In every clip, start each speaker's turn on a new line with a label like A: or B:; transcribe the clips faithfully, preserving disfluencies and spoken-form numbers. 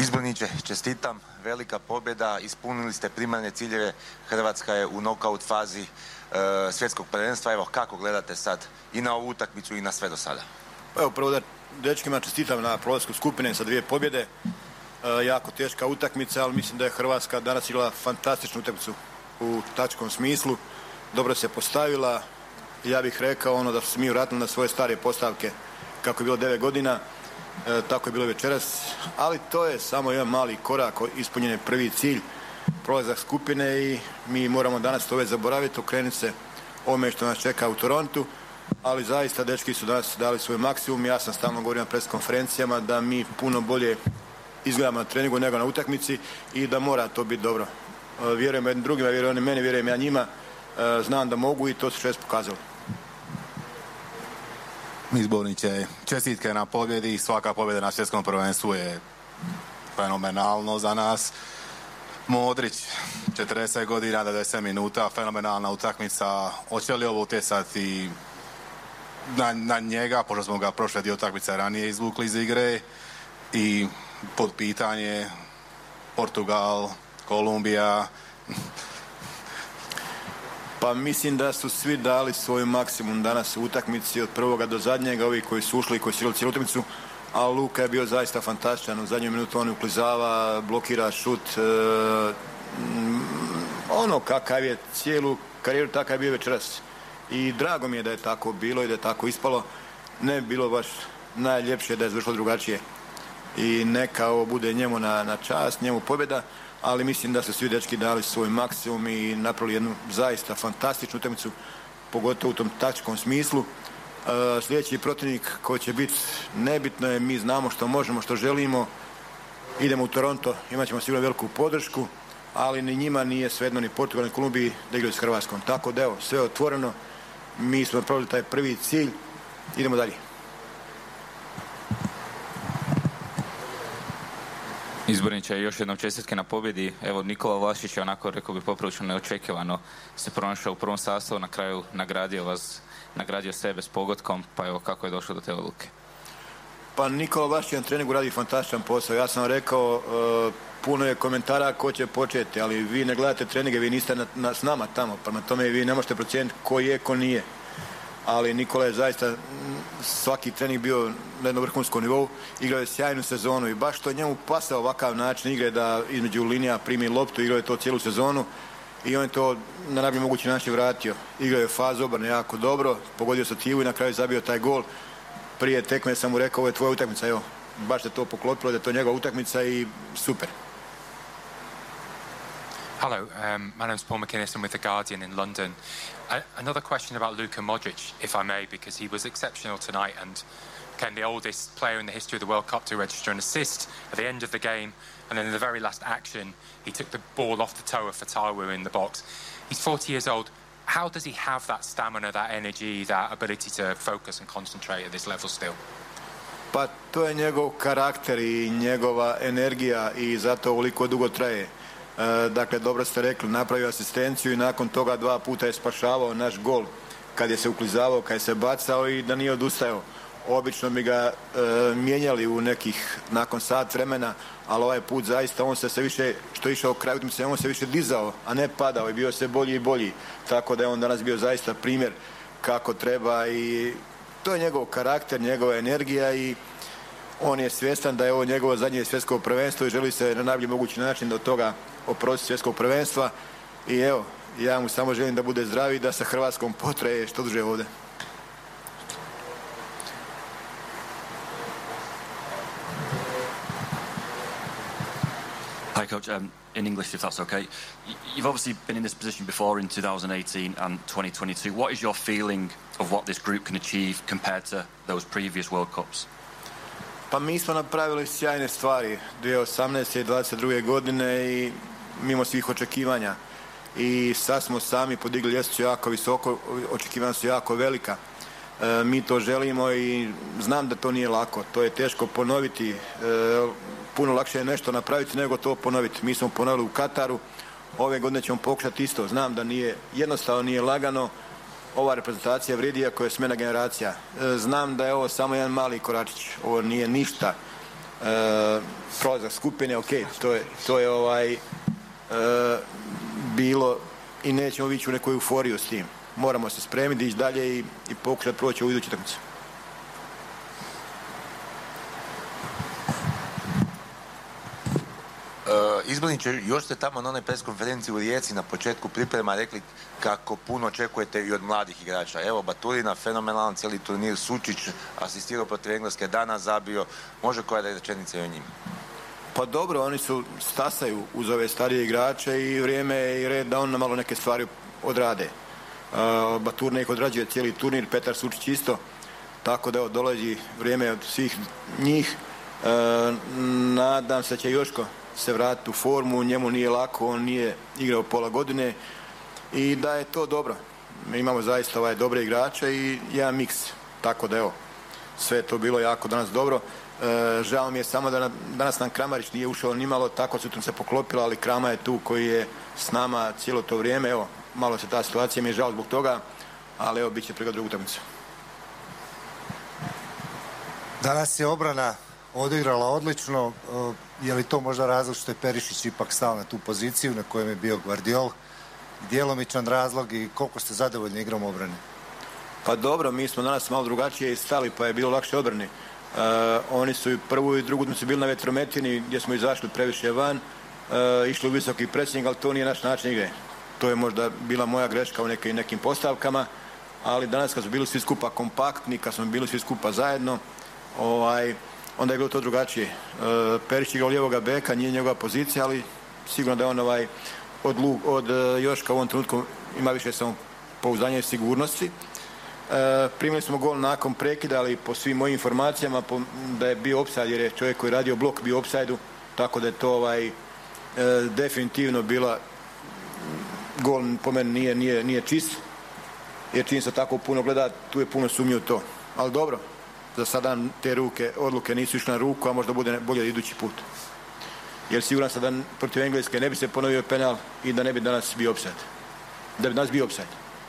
A: Izborniče, čestitam, velika pobjeda, ispunili ste primarne ciljeve, Hrvatska je u nokaut fazi e, svjetskog prvenstva. Evo, kako gledate sad i na ovu utakmicu i na sve do sada?
B: Evo, prvo da dečkima čestitam na prolasku skupine sa dvije pobjede. E, jako teška utakmica, ali mislim da je Hrvatska danas igrala fantastičnu utakmicu u taktičkom smislu. Dobro se postavila. Ja bih rekao ono da su mi vratili na svoje stare postavke kako je bilo devet godina. E, tako je bilo večeras, ali to je samo jedan mali korak, ispunjen je prvi cilj, prolazak skupine i mi moramo danas to već zaboraviti, okrenuti se ovome što nas čeka u Torontu, ali zaista dečki su danas dali svoj maksimum. Ja sam stalno govorio na pres konferencijama da mi puno bolje izgledamo na treningu nego na utakmici i da mora to biti dobro. E, vjerujem jednim drugima, vjerujem oni meni, vjerujem ja njima, e, znam da mogu i to su šest pokazali.
C: Izborniče, čestitke na pobjedi. Svaka pobjeda na svjetskom prvenstvu je fenomenalno za nas. Modrić, četrdeset godina, devedeset minuta, fenomenalna utakmica. Hoće li ovo utjecati na, na njega, pošto smo ga prošle dio utakmice ranije izvukli iz igre, i pod pitanje Portugal, Kolumbija?
B: Pa mislim da su svi dali svoj maksimum danas u utakmici od prvoga do zadnjega, ovi koji su ušli i koji su igrali cijelu utakmicu, a Luka je bio zaista fantastičan. U zadnju minutu on uklizava, blokira šut, e, ono kakav je cijelu karijeru, takav je bio večeras. I drago mi je da je tako bilo i da je tako ispalo. Ne bi bilo baš najljepše da je završilo drugačije. I neka ovo bude njemu na, na čast, njemu pobjeda, ali mislim da su svi dečki dali svoj maksimum i napravili jednu zaista fantastičnu utakmicu, pogotovo u tom taktičkom smislu. E, sljedeći protivnik koji će biti, nebitno je, mi znamo što možemo, što želimo. Idemo u Toronto, imat ćemo sigurno veliku podršku, ali ni njima nije svejedno, ni Portugal, ni Kolumbiji da igraju s Hrvatskom. Tako da evo, sve je otvoreno, mi smo napravili taj prvi cilj, idemo dalje.
D: Izborniče, još jednom čestitke na pobjedi. Evo, Nikola Vlašić je onako, rekao bi, poprilično neočekivano se pronašao u prvom sastavu, na kraju nagradio vas, nagradio sebe s pogodkom, pa evo, kako je došlo do te odluke?
B: Pa Nikola Vlašić na treningu radi fantastičan posao. Ja sam rekao, uh, puno je komentara ko će početi, ali vi ne gledate treninge, vi niste na, na, s nama tamo, prema tome vi ne možete procijeniti ko je, ko nije. Ali Nikola je zaista svaki trening bio na jednom vrhunskom nivou, igrao je sjajnu sezonu i baš to njemu pasao ovakav način igre da između linija primi loptu, igrao je to cijelu sezonu i on je to na najbolji mogući način vratio. Igrao je fazu obrane jako dobro, pogodio stativu i na kraju zabio taj gol. Prije tekme sam mu rekao, ovo je tvoja utakmica, evo, baš se to poklopilo da je to njegova utakmica i super.
E: Hello, um, my name's Paul McInnes. I'm with The Guardian in London. Uh, another question about Luka Modric, if I may, because he was exceptional tonight and became the oldest player in the history of the World Cup to register an assist at the end of the game. And then in the very last action, he took the ball off the toe of Fatawu in the box. He's forty years old. How does he have that stamina, that energy, that ability to focus and concentrate at this level still?
B: Pa to je njegov karakter i njegova energija i zato ovoliko dugo traje. E, dakle, dobro ste rekli, napravio asistenciju i nakon toga dva puta je spašavao naš gol kad je se uklizavao, kad je se bacao i da nije odustajao. Obično bi ga e, mijenjali u nekih nakon sat vremena, ali ovaj put zaista on se sve više, što je išao kraj utakmice, on se više dizao, a ne padao i bio se bolji i bolji. Tako da je on danas bio zaista primjer kako treba i to je njegov karakter, njegova energija i on je svjestan da je ovo njegovo zadnje svjetsko prvenstvo i želi se na najbolji mogući način do toga oprosti svjetskog prvenstva i evo, ja mu samo želim da bude zdrav i da sa Hrvatskom potraje što duže ovdje.
F: Hi coach, um, in English if that's okay. You've obviously been in this position before in two thousand eighteen and twenty twenty-two. What is your feeling of what this group can achieve compared to those previous World Cups?
B: Pa mi smo napravili sjajne stvari dvije tisuće osamnaeste i dvadeset druge godine i mimo svih očekivanja. I sad smo sami podigli ljestvicu jako visoko, očekivanja su jako velika. E, mi to želimo i znam da to nije lako, to je teško ponoviti. E, puno lakše je nešto napraviti nego to ponoviti. Mi smo ponovili u Kataru, ove godine ćemo pokušati isto. Znam da nije jednostavno, nije lagano. Ova reprezentacija vrijedi ako je smjena generacija. E, znam da je ovo samo jedan mali koračić, ovo nije ništa e, prolazak skupine, ok, to je, to je ovaj, e, bilo i nećemo ići u neku euforiju s tim. Moramo se spremiti, ići dalje i, i pokušati proći ovu iduću utakmicu.
A: Izborniče, još ste tamo na onoj pres konferenciji u Rijeci na početku priprema rekli kako puno očekujete i od mladih igrača. Evo, Baturina, fenomenalan cijeli turnir, Sučić asistirao protiv Engleske, danas zabio. Može koja rečenica i o njima?
B: Pa dobro, oni su stasaju uz ove starije igrače i vrijeme je i red da on malo neke stvari odrade. Uh, Baturina ih odrađuje cijeli turnir, Petar Sučić isto, tako da evo, dolazi vrijeme od svih njih. Uh, nadam se da će Joško se vratiti u formu, njemu nije lako, on nije igrao pola godine i da je to dobro. Mi imamo zaista ovaj dobre igrače i jedan miks, tako da evo, sve je to bilo jako danas dobro. E, žao mi je samo da na, danas nam Kramarić nije ušao nimalo, tako su tu se poklopilo, ali Krama je tu koji je s nama cijelo to vrijeme, evo, malo se ta situacija, mi je žao zbog toga, ali evo, bit će prega drugu utakmicu.
G: Danas je obrana odigrala odlično. Je li to možda razlog što je Perišić ipak stao na tu poziciju na kojem je bio Gvardiol? Djelomičan razlog i koliko ste zadovoljni igrom obrane?
B: Pa dobro, mi smo danas malo drugačije stali, pa je bilo lakše obrani. Uh, oni su i prvu i drugu su bili na vetrometini gdje smo izašli previše van, uh, išli u visoki presing, ali to nije naš način igre. To je možda bila moja greška u nekim, nekim postavkama, ali danas kad su bili svi skupa kompaktni, kad smo bili svi skupa zajedno, ovaj, onda je bilo to drugačije. E, Perić igrao lijevoga beka, nije njegova pozicija, ali sigurno da je on ovaj, od, od Joška u ovom trenutku ima više samopouzdanja i sigurnosti. E, primili smo gol nakon prekida, ali po svim mojim informacijama po, da je bio opsajd, jer je čovjek koji je radio blok bio opsajdu, tako da je to ovaj, e, definitivno bila gol po meni nije, nije, nije čist, jer čim se tako puno gleda, tu je puno sumnje u to. Ali dobro, za sada te ruke, odluke nisu išle na ruku, a možda bude bolje idući put. Jer siguran sam da protiv Engleske ne bi se ponovio penal i da ne bi danas bio opsajd. Da bi danas bio opsajd.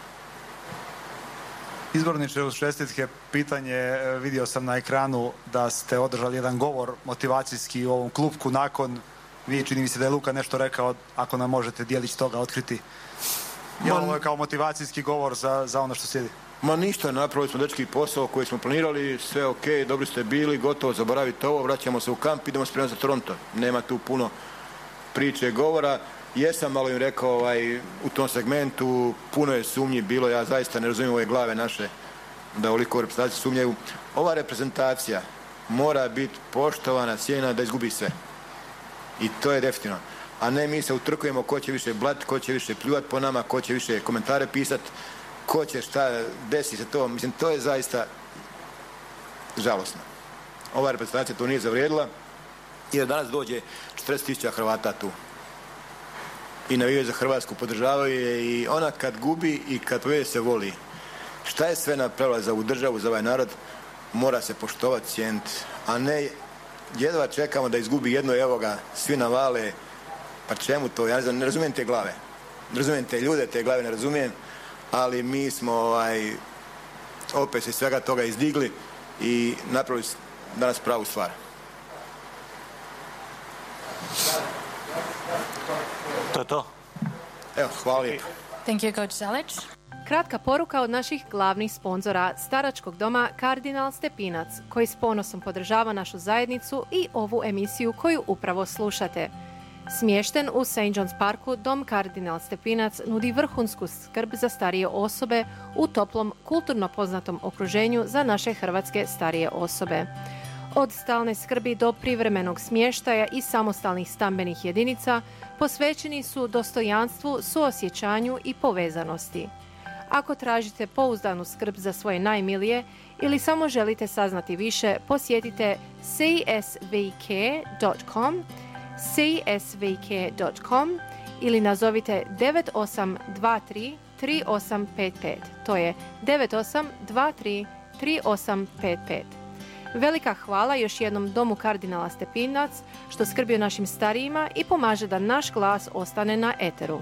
H: Izborniče, uz čestitke, pitanje, vidio sam na ekranu da ste održali jedan govor motivacijski u ovom klupku nakon, vi čini mi se da je Luka nešto rekao, ako nam možete dijelić toga otkriti. Je ovo je kao motivacijski govor za, za ono što sjedi?
B: Ma ništa, napravili smo dečki posao koji smo planirali, sve ok, dobri ste bili, gotovo, zaboravite ovo, vraćamo se u kamp, idemo spremati za Toronto. Nema tu puno priče, govora. Jesam malo im rekao ovaj, u tom segmentu, puno je sumnji bilo, ja zaista ne razumijem ove glave naše da ovoliko reprezentacije sumnjaju. Ova reprezentacija mora biti poštovana, cijenjena da izgubi sve. I to je definitivno. A ne mi se utrkujemo ko će više blat, ko će više pljuvat po nama, ko će više komentare pisati, ko će šta, desi se to. Mislim, to je zaista žalosno. Ova reprezentacija to nije zavrijedila jer danas dođe četrdeset tisuća Hrvata tu. I navijaju za Hrvatsku, podržavaju je i ona kad gubi i kad pobjedi se voli. Šta je sve napravila za ovu državu, za ovaj narod, mora se poštovati, cijeniti, a ne jedva čekamo da izgubi jedno, evo ga, svi navale, pa čemu to, ja ne znam, ne razumijem te glave, ne razumijem te ljude, te glave ne razumijem, ali mi smo ovaj, opet se svega toga izdigli i napravili danas pravu stvar.
I: To je to.
B: Evo, hvala lijepo.
J: Thank you, Coach Zalić.
K: Kratka poruka od naših glavnih sponzora staračkog doma Kardinal Stepinac, koji s ponosom podržava našu zajednicu i ovu emisiju koju upravo slušate. Smješten u Saint John's Parku, dom Kardinal Stepinac nudi vrhunsku skrb za starije osobe u toplom, kulturno poznatom okruženju za naše hrvatske starije osobe. Od stalne skrbi do privremenog smještaja i samostalnih stambenih jedinica posvećeni su dostojanstvu, suosjećanju i povezanosti. Ako tražite pouzdanu skrb za svoje najmilije ili samo želite saznati više, posjetite c s v k dot com, c s v k dot com ili nazovite devet osam dva tri tri osam pet pet. To je devet osam dva tri tri osam pet pet. Velika hvala još jednom domu Kardinala Stepinac što skrbi o našim starijima i pomaže da naš glas ostane na eteru.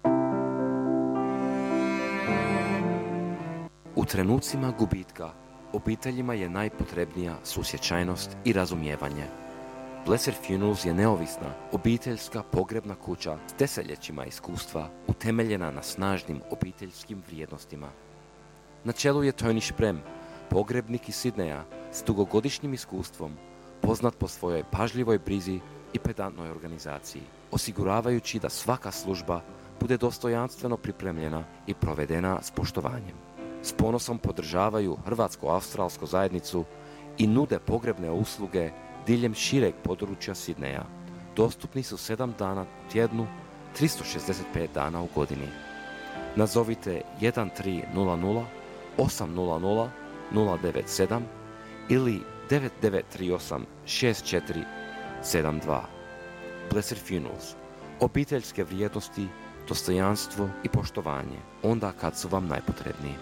L: U trenucima gubitka
J: obiteljima je najpotrebnija susjećajnost i razumijevanje. Blessed Funerals je neovisna, obiteljska pogrebna kuća s desetljećima iskustva utemeljena na snažnim obiteljskim vrijednostima. Na čelu je Tony Šprem, pogrebnik iz Sidneja s dugogodišnjim iskustvom, poznat po svojoj pažljivoj brizi i pedantnoj organizaciji, osiguravajući da svaka služba bude dostojanstveno pripremljena i provedena s poštovanjem. S ponosom podržavaju hrvatsko-australsku zajednicu i nude pogrebne usluge diljem šireg područja Sidneja. Dostupni su sedam dana u tjednu, tristo šezdeset pet dana u godini. Nazovite jedan tri nula nula osam nula nula nula devet sedam ili devet devet tri osam šest četiri sedam dva. Blessed Funerals. Obiteljske vrijednosti, dostojanstvo i poštovanje onda kad su vam najpotrebniji.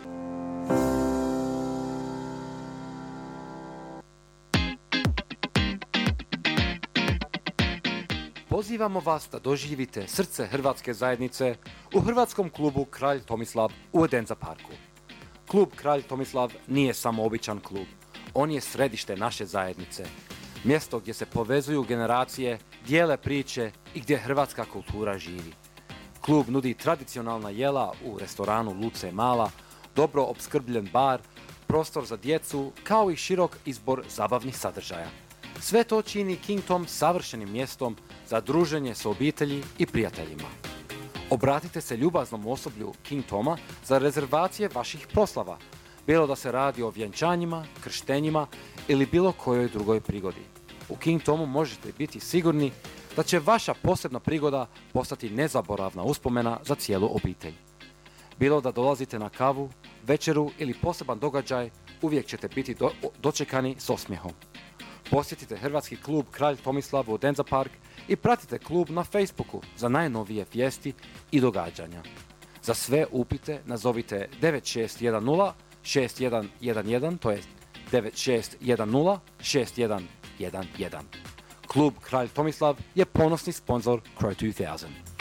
J: Pozivamo vas da doživite srce hrvatske zajednice u hrvatskom klubu Kralj Tomislav u Odenza parku. Klub Kralj Tomislav nije samo običan klub, on je središte naše zajednice. Mjesto gdje se povezuju generacije, dijele priče i gdje hrvatska kultura živi. Klub nudi tradicionalna jela u restoranu Luce Mala, dobro opskrbljen bar, prostor za djecu, kao i širok izbor zabavnih sadržaja. Sve to čini King Tom savršenim mjestom za druženje s obitelji i prijateljima. Obratite se ljubaznom osoblju King Toma za rezervacije vaših proslava, bilo da se radi o vjenčanjima, krštenjima ili bilo kojoj drugoj prigodi. U King Tomu možete biti sigurni da će vaša posebna prigoda postati nezaboravna uspomena za cijelu obitelj. Bilo da dolazite na kavu, večeru ili poseban događaj, uvijek ćete biti do, dočekani s osmijehom. Posjetite hrvatski klub Kralj Tomislav u Odenza Park i pratite klub na Facebooku za najnovije vijesti i događanja. Za sve upite nazovite devet šest jedan nula šest jedan jedan jedan, to je devet šest jedan nula šest jedan jedan jedan. Klub Kralj Tomislav je ponosni sponzor Crow two thousand.